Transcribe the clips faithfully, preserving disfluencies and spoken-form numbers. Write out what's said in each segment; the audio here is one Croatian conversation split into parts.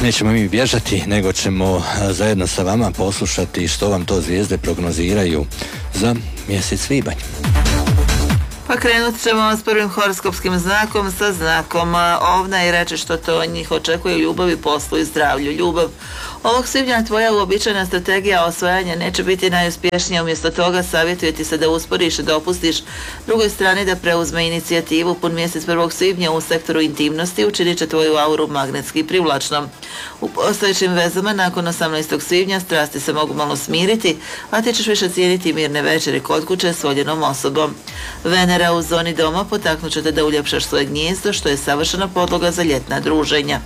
nećemo mi bježati, nego ćemo zajedno sa vama poslušati što vam to zvijezde prognoziraju za mjesec svibanj. Pa krenut ćemo s prvim horoskopskim znakom, sa znakom Ovna i reći što to od njih očekuje: ljubavi, poslu i zdravlju. Ljubav. Ovog svibnja tvoja uobičajena strategija osvajanja neće biti najuspješnija, umjesto toga savjetuje ti se da usporiš i dopustiš drugoj strani da preuzme inicijativu. Pun mjesec prvog svibnja u sektoru intimnosti učinit će tvoju auru magnetski privlačnom. U postojećim vezama nakon osamnaestog svibnja strasti se mogu malo smiriti, a ti ćeš više cijeniti mirne večeri kod kuće s voljenom osobom. Venera u zoni doma potaknut će te da uljepšaš svoje gnijezdo, što je savršena podloga za ljetna druženja.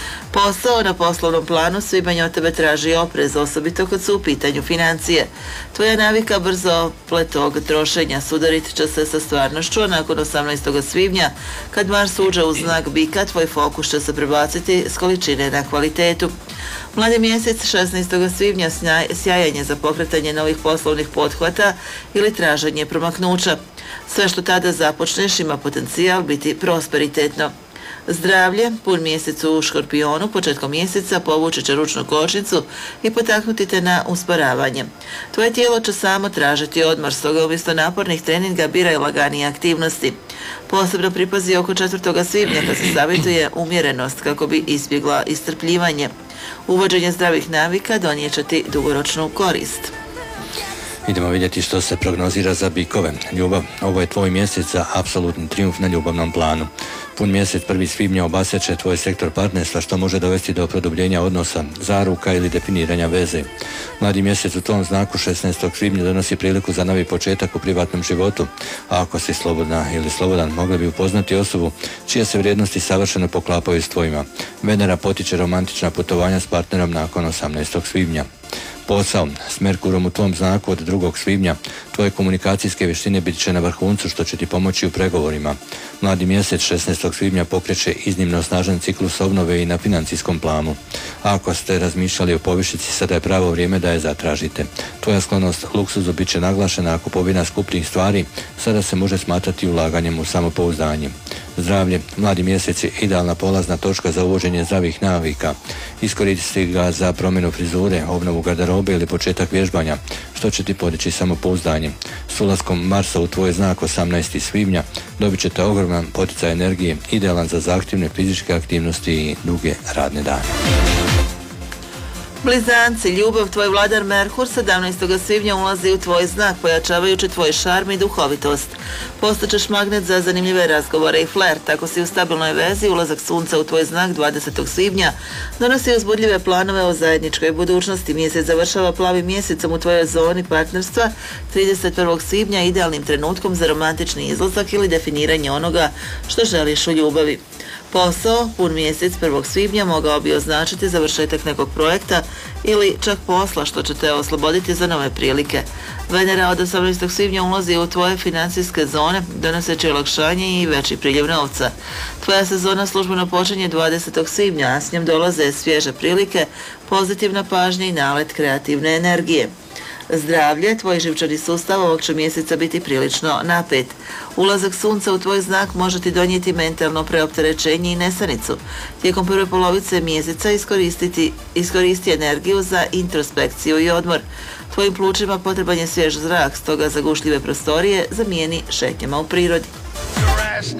Posao. Na poslovnom planu svibanj od tebe traži oprez, osobito kad su u pitanju financije. Tvoja navika brzo pletog trošenja sudarit će se sa stvarnošću, a nakon osamnaestog svibnja, kad Mars uđe u znak bika, tvoj fokus će se prebaciti s količine na kvalitetu. Mladi mjesec šesnaestog svibnja sjajanje za pokretanje novih poslovnih pothvata ili traženje promaknuća. Sve što tada započneš ima potencijal biti prosperitetno. Zdravlje. Pun mjesec u Škorpionu početkom mjeseca povući će ručnu kočnicu i potaknuti te na usporavanje. Tvoje tijelo će samo tražiti odmor, stoga umjesto napornih treninga biraj laganije aktivnosti. Posebno pripazi oko četvrtog svibnja kad se savjetuje umjerenost kako bi izbjegla iscrpljivanje. Uvođenje zdravih navika donijet će ti dugoročnu korist. Idemo vidjeti što se prognozira za bikove. Ljubav. Ovo je tvoj mjesec za apsolutni trijumf na ljubavnom planu. Pun mjesec prvi svibnja obasjeće tvoj sektor partnerstva, što može dovesti do produbljenja odnosa, zaruka ili definiranja veze. Mladi mjesec u tom znaku šesnaestog svibnja donosi priliku za novi početak u privatnom životu, a ako si slobodna ili slobodan, mogli bi upoznati osobu čije se vrijednosti savršeno poklapaju s tvojima. Venera potiče romantična putovanja s partnerom nakon osamnaestog svibnja. Posao. S Merkurom u tvom znaku od drugog svibnja tvoje komunikacijske vještine bit će na vrhuncu, što će ti pomoći u pregovorima. Mladi mjesec šesnaestog svibnja pokreće iznimno snažan ciklus obnove i na financijskom planu. A ako ste razmišljali o povišici, sada je pravo vrijeme da je zatražite. Tvoja sklonost luksuzu bit će naglašena, a kupovina skupljih stvari sada se može smatrati ulaganjem u samopouzdanje. Zdravlje. Mladi mjesec je idealna polazna točka za uvođenje zdravih navika. Iskoristi ga za promjenu frizure, obnovu garderobe ili početak vježbanja, što će ti podići samopouzdanje. S ulaskom Marsa u tvoj znak osamnaestog svibnja dobit ćete ogroman poticaj energije, idealan za zahtjevne fizičke aktivnosti i duge radne dane. Blizanci. Ljubav. Tvoj vladar Merkur sedamnaestog svibnja ulazi u tvoj znak, pojačavajući tvoj šarm i duhovitost. Postaćeš magnet za zanimljive razgovore i flirt. Tako si u stabilnoj vezi, ulazak sunca u tvoj znak dvadesetog svibnja donosi uzbudljive planove o zajedničkoj budućnosti. Mjesec završava plavim mjesecom u tvojoj zoni partnerstva trideset prvog svibnja, idealnim trenutkom za romantični izlazak ili definiranje onoga što želiš u ljubavi. Posao. Pun mjesec prvog svibnja mogao bi označiti završetak nekog projekta ili čak posla, što će te osloboditi za nove prilike. Venera od osamnaestog svibnja ulazi u tvoje financijske zone, donoseći olakšanje i veći priljev novca. Tvoja sezona službeno počinje dvadesetog svibnja, a s njom dolaze svježe prilike, pozitivna pažnja i nalet kreativne energije. Zdravlje. Tvoj živčani sustav ovog će mjeseca biti prilično napet. Ulazak sunca u tvoj znak može ti donijeti mentalno preopterećenje i nesanicu. Tijekom prve polovice mjeseca iskoristiti, iskoristi energiju za introspekciju i odmor. Tvojim plućima potreban je svjež zrak, stoga zagušljive prostorije zamijeni šetnjama u prirodi.